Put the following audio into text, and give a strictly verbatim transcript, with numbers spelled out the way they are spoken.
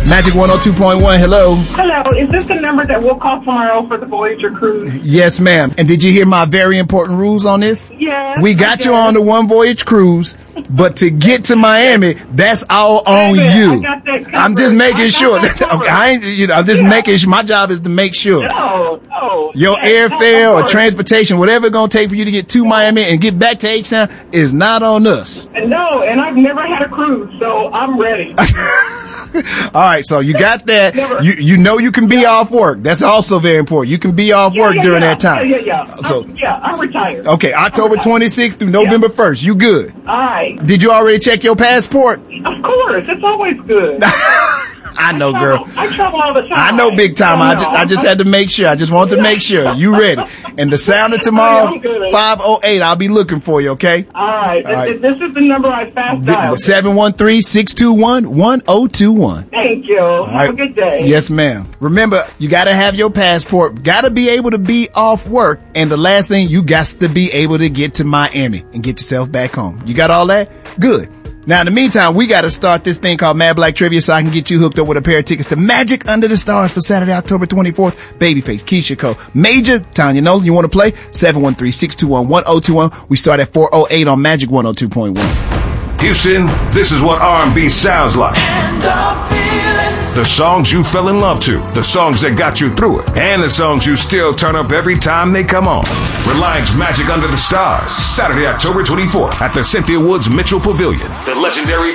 Magic one oh two point one, hello. Hello, is this the number that we'll call tomorrow for the Voyager cruise? Yes, ma'am. And did you hear my very important rules on this? Yes. We got you on the One Voyage cruise, but to get to Miami, that's all on you. I got that covered. I'm just making I sure. got that Okay, I ain't, you know, I'm just Yeah. making sure. My job is to make sure. No, no. Your Yes, airfare no, or of course. transportation, whatever it's going to take for you to get to Miami and get back to H-Town is not on us. No, and I've never had a cruise, so I'm ready. All right, so you got that. Never. You you know you can be off work. That's also very important. You can be off Yeah, work yeah, during yeah. that time. Yeah, yeah, yeah. So, I'm, yeah, I'm retired. okay, October I'm retired. twenty-sixth through November first. You good? All right. Did you already check your passport? Of course, it's always good. I know, I girl. travel, I travel all the time. I know, big time. I know. just I just had to make sure. I just wanted to make sure you ready. And the sound of tomorrow, I'm good. five oh eight. I'll be looking for you. Okay. All right. All right. This, this is the number I fast dialed. seven one three, six two one, one oh two one. Thank you. Have right. a good day. Yes, ma'am. Remember, you got to have your passport, got to be able to be off work, and the last thing, you got to be able to get to Miami and get yourself back home. You got all that? Good. Now, in the meantime, we got to start this thing called Mad Black Trivia so I can get you hooked up with a pair of tickets to Magic Under the Stars for Saturday, October twenty-fourth. Babyface, Keisha Cole, Major, Tanya Nolan. You want to play? seven one three, six two one, one oh two one. We start at four oh eight on Magic one oh two point one. Houston, this is what R and B sounds like. The songs you fell in love to, the songs that got you through it, and the songs you still turn up every time they come on. Reliance Magic Under the Stars, Saturday, October twenty-fourth at the Cynthia Woods Mitchell Pavilion. The legendary